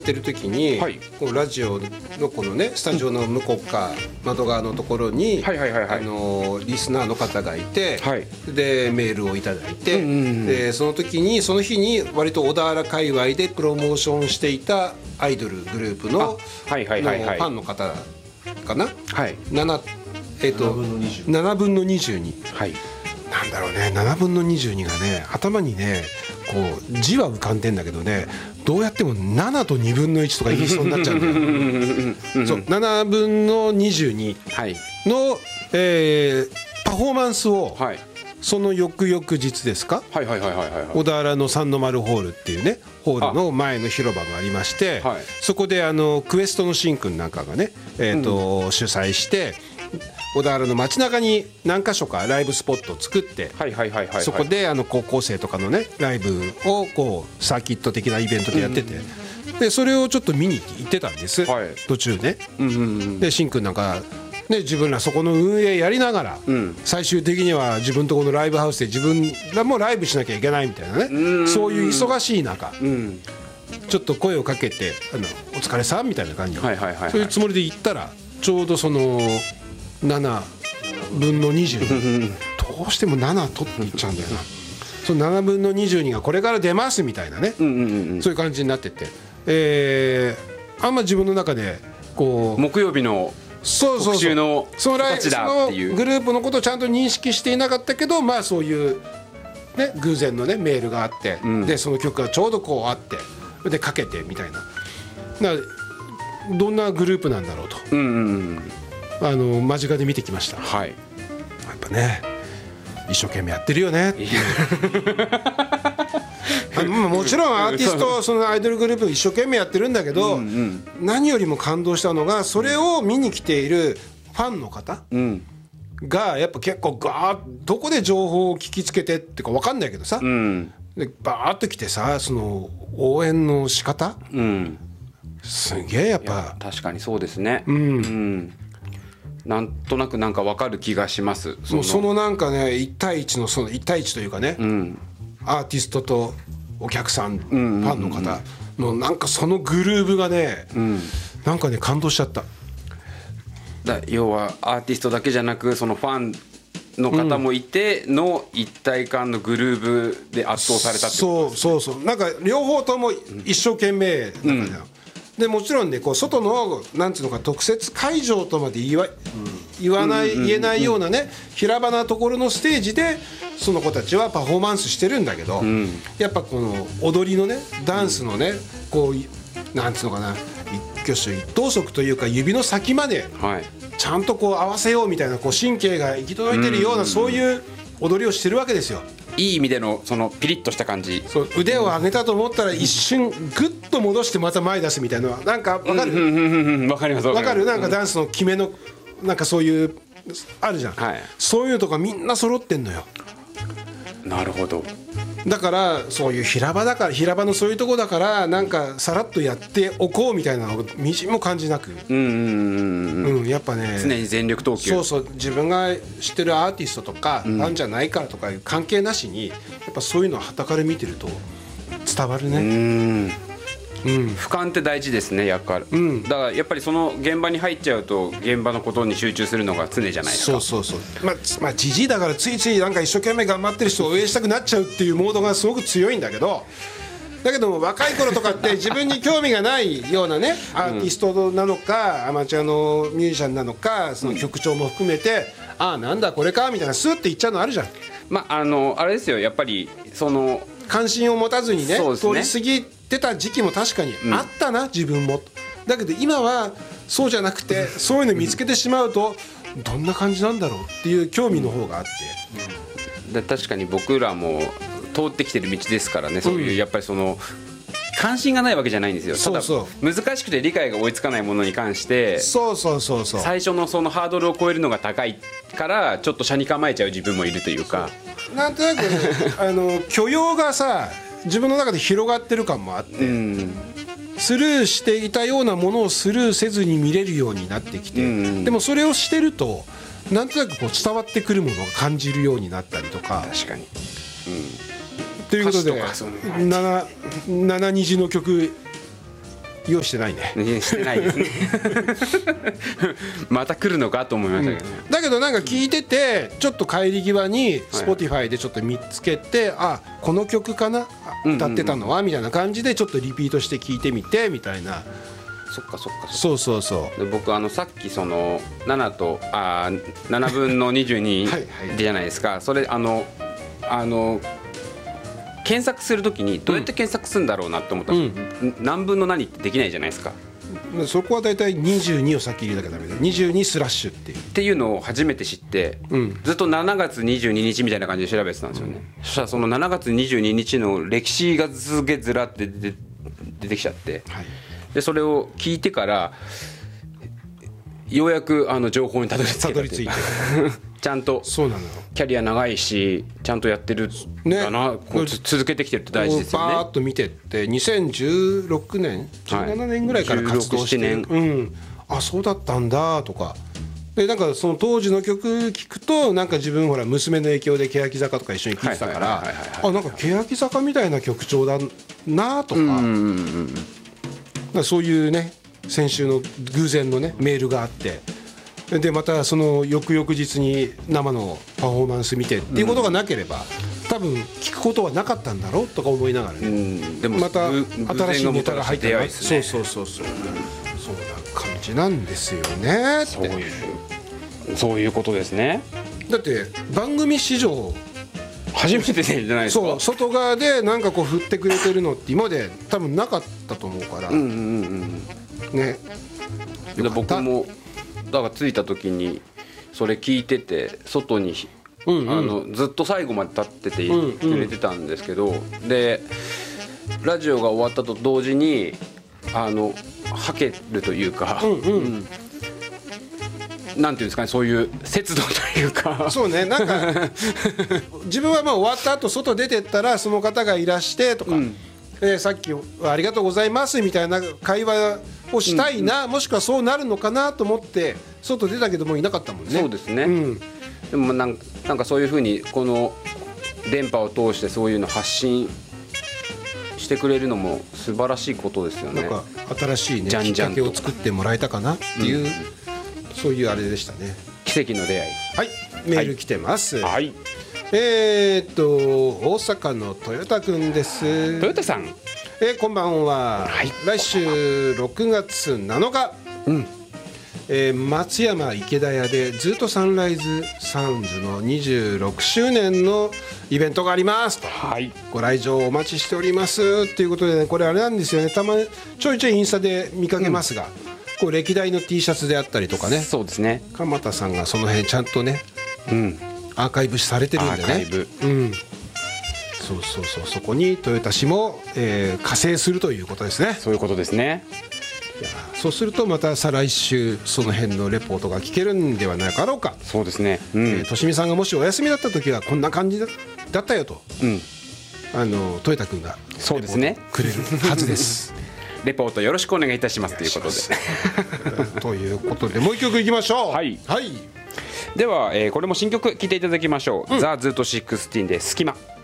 ってる時に、 はい、 こうラジオのこのねスタジオの向こうか窓側のところにリスナーの方がいて、 はい、 でメールをいただいて、でその時にその日に割と小田原界隈でプロモーションしていたアイドルグループのファンの方かな、 はい、 7分の22、はい、なんだろうね、7分の22がね頭にねこう字は浮かんでんだけどね、どうやっても7と2分の1とか言いそうになっちゃうんだよそう7分の22の、パフォーマンスを、はい、その翌々日ですか、小田原の三の丸ホールっていうねホールの前の広場がありまして、はい、そこでクエストのしんくんなんかがね、主催して小田原の街中に何か所かライブスポットを作って、そこで高校生とかのねライブをこうサーキット的なイベントでやってて、でそれをちょっと見に行ってたんです、はい、途中ね、でしんくんなんかね、自分らそこの運営やりながら、最終的には自分とこのライブハウスで自分らもライブしなきゃいけないみたいなね、そういう忙しい中、ちょっと声をかけてお疲れさんみたいな感じで、そういうつもりで行ったらちょうどその7分の20どうしても7取っていっちゃうんだよなその7分の22がこれから出ますみたいなね、そういう感じになってて、あんま自分の中でこう木曜日の特集の人たちだっていうそのグループのことをちゃんと認識していなかったけど、まあそういう、ね、偶然の、ね、メールがあって、でその曲がちょうどこうあってでかけてみたいな、どんなグループなんだろうと、間近で見てきました、はい、やっぱね一生懸命やってるよねってもちろんアーティストそのアイドルグループ一生懸命やってるんだけど、何よりも感動したのがそれを見に来ているファンの方がやっぱ結構ガーッどこで情報を聞きつけてってか分かんないけどさ、でバーッと来てさその応援の仕方、すげえやっぱ確かにそうですね、なんとなくなんか分かる気がします。 そのなんかね1対1のその1対1というかね、アーティストとお客さん、ファンの方のなんかそのグルーヴがね、なんかね感動しちゃった。 要はアーティストだけじゃなくそのファンの方もいての一体感のグルーヴで圧倒されたってことですね。 そうなんか両方とも一生懸命だから、でもちろんねこう外のなんていうのか特設会場とまで言えないようなね平場なところのステージでその子たちはパフォーマンスしてるんだけど、やっぱこの踊りのねダンスのねこうなんていうのかな一挙手一投足というか指の先までちゃんとこう合わせようみたいなこう神経が行き届いてるようなそういう踊りをしてるわけですよ。 いい意味でのそのピリッとした感じ。 そう腕を上げたと思ったら一瞬グッと戻してまた前出すみたいなのはなんか分かる？ 分かります分かる。なんかダンスの決めのなんかそういうあるじゃん、そういうのとかみんな揃ってんのよ。 なるほど。 だからそういう平場だから平場のそういうとこだからなんかさらっとやっておこうみたいなのをみじんも感じなく、やっぱね常に全力投球。 そう自分が知ってるアーティストとかファンじゃないからとかいう関係なしにやっぱそういうのを傍から見てると伝わるね。 俯瞰って大事ですねやっぱり、だからやっぱりその現場に入っちゃうと現場のことに集中するのが常じゃないですか。 そうまあじじいだからついついなんか一生懸命頑張ってる人を応援したくなっちゃうっていうモードがすごく強いんだけど、若い頃とかって自分に興味がないようなねアーティストなのかアマチュアのミュージシャンなのかその曲調も含めてなんだこれかみたいなスーって言っちゃうのあるじゃん。 あれですよやっぱりその関心を持たずにね通り過ぎてた時期も確かにあったな、自分も。だけど今はそうじゃなくてそういうの見つけてしまうとどんな感じなんだろうっていう興味の方があって、 確かに僕らも通ってきてる道ですからね、そういうやっぱりその関心がないわけじゃないんですよ。ただ難しくて理解が追いつかないものに関して最初のそのハードルを超えるのが高いからちょっと車に構えちゃう自分もいるというか、 なんとなく許容がさ自分の中で広がってる感もあって、スルーしていたようなものをスルーせずに見れるようになってきて、でもそれをしてるとなんとなくこう伝わってくるものを感じるようになったりとか。 確かに、 ということで7虹の曲用意してないね。 してないですねまた来るのかと思いましたけど、 だけどなんか聞いててちょっと帰り際に Spotify でちょっと見つけて、あ、この曲かな歌ってたのはみたいな感じでちょっとリピートして聞いてみてみたいな。 そっかそっか。 そうそうそう。 で僕さっきその7分の22じゃないですか。それ検索するときにどうやって検索するんだろうなって思ったんですよ。何分の何ってできないじゃないですか。 そこはだいたい22を先入れなきゃダメだ。22スラッシュっていうのを初めて知って、ずっと7月22日みたいな感じで調べてたんですよね。そしたらその7月22日の歴史がすげえずらって出てきちゃって、でそれを聞いてからようやく情報にたどり着いてちゃんとキャリア長いしちゃんとやってるんだな、こう続けてきてるって大事ですよね。 バーッと見てって2016年17年ぐらいから活動して、あ、そうだったんだとかで、なんかその当時の曲聴くとなんか自分ほら娘の影響で欅坂とか一緒に聴いてたから、あ、なんか欅坂みたいな曲調だなとか、そういうね先週の偶然のねメールがあって、でまたその翌々日に生のパフォーマンス見てっていうことがなければ、多分聞くことはなかったんだろうとか思いながらね、でもまた新しいネタが入ってない、そうそうそうそう、そうな感じなんですよねって。 そういうことですね。 だって番組史上初めてじゃないですか。 そう、外側でなんかこう振ってくれてるのって今まで多分なかったと思うから、ね。 で僕もだから着いた時にそれ聞いてて外に、ずっと最後まで立っててくれてたんですけど、でラジオが終わったと同時にはけるというか、なんていうんですかね、そういう節度というかそうね、なんか自分はまあ終わった後外出てったらその方がいらしてとか、さっきありがとうございますみたいな会話をしたいな、もしくはそうなるのかなと思って外出たけどもいなかったもんね。 そうですね、でもなんかそういうふうにこの電波を通してそういうの発信してくれるのも素晴らしいことですよね。 なんか新しいねきっかけを作ってもらえたかなっていう、そういうあれでしたね。 奇跡の出会い。 はい、メール来てます。 はい。 大阪の豊田くんです。 豊田さん。 こんばんは。来週6月7日、松山池田屋でずっとサンライズサウンズの26周年のイベントがありますと、ご来場お待ちしておりますということで、ね、これあれなんですよね、たまにちょいちょいインスタで見かけますが、こう歴代の T シャツであったりとかね、 そうですね、 鎌田さんがその辺ちゃんとね、アーカイブされてるんでね、そうそうそう、そこに豊田市も、加勢するということですね。 そういうことですね。 いや、そうするとまた再来週その辺のレポートが聞けるんではないかろうか。 そうですね、 としみさんがもしお休みだった時はこんな感じだったよと、豊田君がそうですねくれるはずですレポートよろしくお願いいたしますということでということでもう一曲いきましょう。 はい、では、これも新曲聴いていただきましょう。ザ・ズート16で隙間。